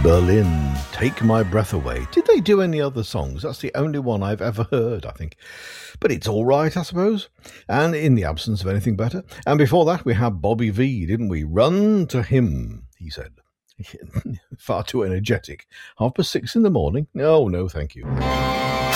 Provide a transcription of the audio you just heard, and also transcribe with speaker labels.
Speaker 1: Berlin, Take My Breath Away. Did they do any other songs? That's the only one I've ever heard, I think. But it's all right, I suppose. And in the absence of anything better. And before that, we had Bobby V, didn't we? Run to him, he said. Far too energetic. 6:30 in the morning? Oh, no, thank you.